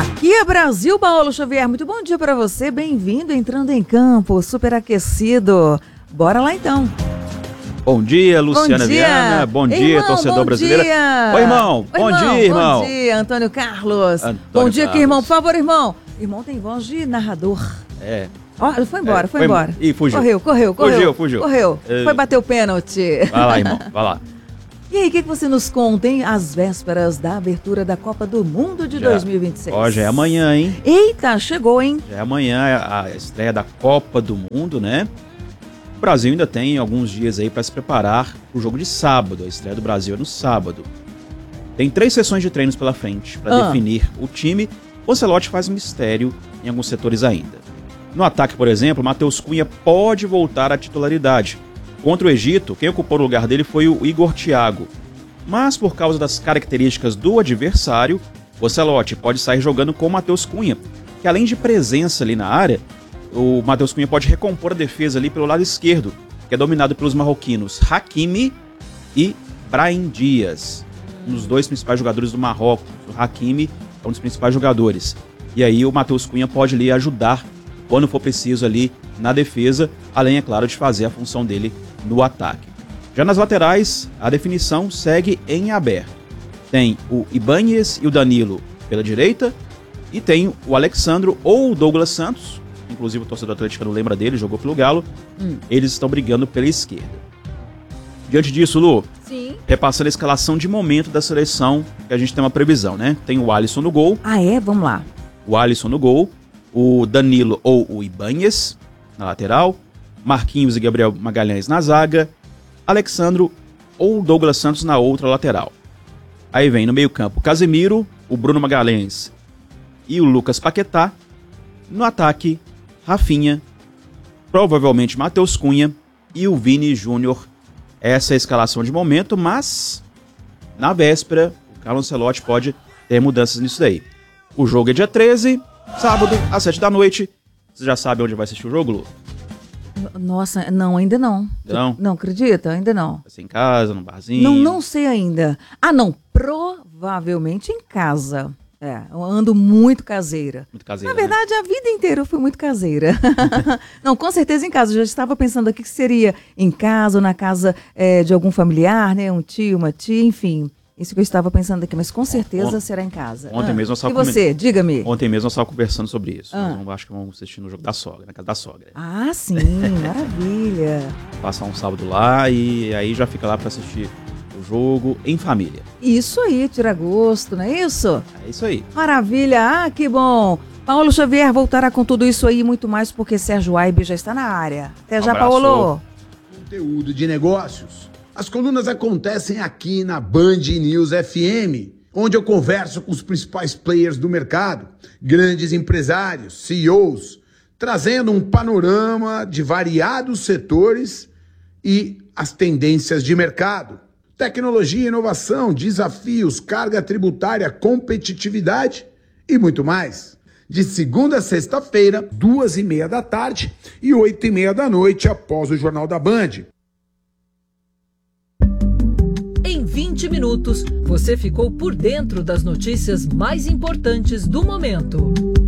Aqui é Brasil, Paulo Xavier. Muito bom dia para você. Bem-vindo, entrando em campo, superaquecido. Bora lá então. Bom dia, Luciana Viana. Bom dia, irmão, torcedor brasileiro. Oi, irmão. Bom dia, irmão. Bom dia, Antônio Carlos. Bom dia aqui, irmão. Por favor, irmão. Irmão tem voz de narrador. É. Ó, foi embora. Ih, fugiu. Fugiu. Foi bater o pênalti. Vai lá, irmão. Vai lá. E aí, o que você nos conta, hein? Às vésperas da abertura da Copa do Mundo de 2026. Ó, já é amanhã, hein? Eita, chegou, hein? Já é amanhã a estreia da Copa do Mundo, né? O Brasil ainda tem alguns dias aí para se preparar para o jogo de sábado. A estreia do Brasil é no sábado. Tem 3 sessões de treinos pela frente para definir o time. O Ancelotti faz um mistério em alguns setores ainda. No ataque, por exemplo, Matheus Cunha pode voltar à titularidade. Contra o Egito, quem ocupou o lugar dele foi o Igor Thiago. Mas por causa das características do adversário, o Ancelotti pode sair jogando com o Matheus Cunha, que além de presença ali na área, o Matheus Cunha pode recompor a defesa ali pelo lado esquerdo, que é dominado pelos marroquinos Hakimi e Brahim Dias, um dos 2 principais jogadores do Marrocos. O Hakimi é um dos principais jogadores. E aí o Matheus Cunha pode ali ajudar quando for preciso ali na defesa, além, é claro, de fazer a função dele no ataque. Já nas laterais, a definição segue em aberto. Tem o Ibáñez e o Danilo pela direita, e tem o Alexandro ou o Douglas Santos, inclusive o torcedor atleticano lembra dele, jogou pelo Galo, eles estão brigando pela esquerda. Diante disso, Lu, Sim. repassando a escalação de momento da seleção, que a gente tem uma previsão, né? Tem o Alisson no gol. Ah, é? Vamos lá. O Alisson no gol, o Danilo ou o Ibáñez na lateral, Marquinhos e Gabriel Magalhães na zaga, Alexandro ou Douglas Santos na outra lateral. Aí vem no meio-campo Casemiro, o Bruno Magalhães e o Lucas Paquetá. No ataque, Rafinha, provavelmente Matheus Cunha e o Vini Júnior. Essa é a escalação de momento, mas na véspera o Carlo Ancelotti pode ter mudanças nisso daí. O jogo é dia 13, sábado, às 7 da noite. Você já sabe onde vai assistir o jogo, Lu? Nossa, não, ainda não. Não? Não, acredita? Ainda não. Vai ser em casa, num barzinho? Não sei ainda. Ah, não, provavelmente em casa. É, eu ando muito caseira. Muito caseira, Na verdade, a vida inteira eu fui muito caseira. Não, com certeza em casa. Eu já estava pensando aqui que seria em casa ou na casa de algum familiar, né? Um tio, uma tia, enfim. Isso que eu estava pensando aqui, mas com certeza será em casa. Ontem mesmo eu estava E você? Diga-me. Ontem mesmo eu estava conversando sobre isso. Eu acho que vamos assistir no jogo da sogra, na casa da sogra. Ah, sim, maravilha. Passar um sábado lá e aí já fica lá para assistir o jogo em família. Isso aí, tira gosto, não é isso? É isso aí. Maravilha, que bom. Paulo Xavier voltará com tudo isso aí e muito mais, porque Sérgio Aibe já está na área. Até já, Paulo. Conteúdo de negócios. As colunas acontecem aqui na Band News FM, onde eu converso com os principais players do mercado, grandes empresários, CEOs, trazendo um panorama de variados setores e as tendências de mercado. Tecnologia, inovação, desafios, carga tributária, competitividade e muito mais. De segunda a sexta-feira, 2h30 da tarde e 8h30 da noite após o Jornal da Band. Em 20 minutos, você ficou por dentro das notícias mais importantes do momento.